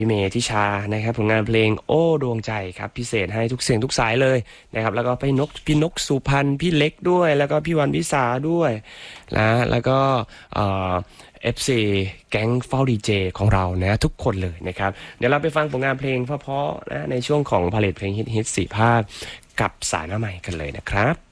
พี่เมย์ทิชานะครับผลงานเพลงโอ้ดวงใจครับพิเศษให้ทุกเสียงทุกสายเลยนะครับแล้วก็พี่นกสุพรรณพี่เล็กด้วยแล้วก็พี่วันวิสาด้วยนะแล้วก็เอ่อFC แก๊งเฝ้าดีเจของเรานะทุกคนเลยนะครับเดี๋ยวเราไปฟังผลงานเพลงเพราะๆนะในช่วงของพาเลทเพลงฮิต4 ภาคกับสายหน้าใหม่กันเลยนะครับ